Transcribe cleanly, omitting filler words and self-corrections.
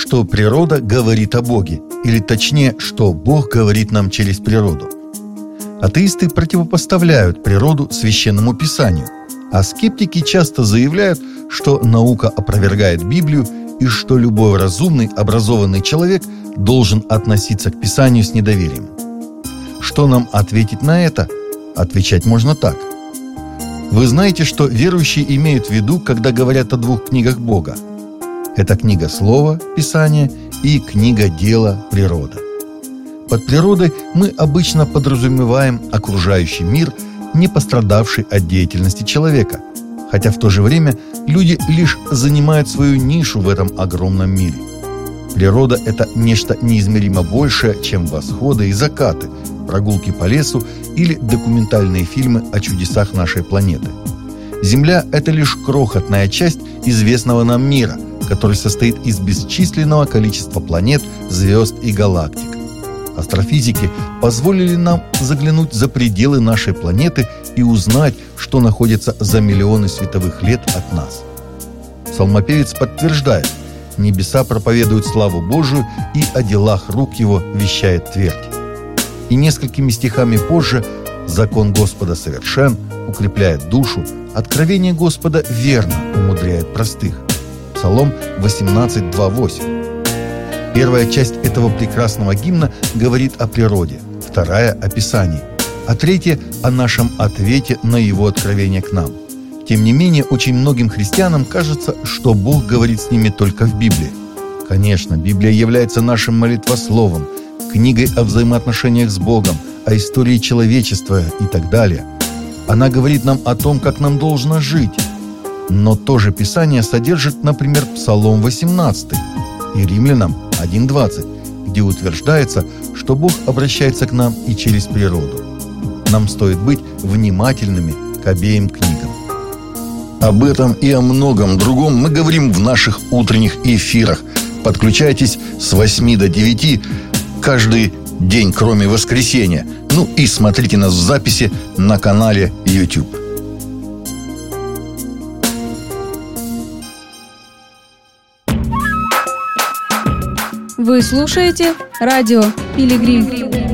что природа говорит о Боге, или точнее, что Бог говорит нам через природу. Атеисты противопоставляют природу священному писанию, а скептики часто заявляют, что наука опровергает Библию и что любой разумный, образованный человек должен относиться к Писанию с недоверием. Что нам ответить на это? Отвечать можно так. Вы знаете, что верующие имеют в виду, когда говорят о двух книгах Бога. Это книга Слова, Писание, и книга Дела, Природа. Под природой мы обычно подразумеваем окружающий мир, не пострадавший от деятельности человека, хотя в то же время люди лишь занимают свою нишу в этом огромном мире. Природа – это нечто неизмеримо большее, чем восходы и закаты, прогулки по лесу или документальные фильмы о чудесах нашей планеты. Земля – это лишь крохотная часть известного нам мира, который состоит из бесчисленного количества планет, звезд и галактик. Астрофизики позволили нам заглянуть за пределы нашей планеты и узнать, что находится за миллионы световых лет от нас. Псалмопевец подтверждает: «Небеса проповедуют славу Божию, и о делах рук его вещает твердь». И несколькими стихами позже: «Закон Господа совершен, укрепляет душу, откровение Господа верно, умудряет простых». Псалом 18:2-8. Первая часть этого прекрасного гимна говорит о природе, вторая – о Писании, а третья – о нашем ответе на его откровение к нам. Тем не менее, очень многим христианам кажется, что Бог говорит с ними только в Библии. Конечно, Библия является нашим молитвословом, книгой о взаимоотношениях с Богом, о истории человечества и так далее. Она говорит нам о том, как нам должно жить. Но то же Писание содержит, например, Псалом 18 и Римлянам 1:20, где утверждается, что Бог обращается к нам и через природу. Нам стоит быть внимательными к обеим книгам. Об этом и о многом другом мы говорим в наших утренних эфирах. Подключайтесь с 8 до 9 каждый день, кроме воскресенья. Ну и смотрите нас в записи на канале YouTube. Вы слушаете радио Пилигрим.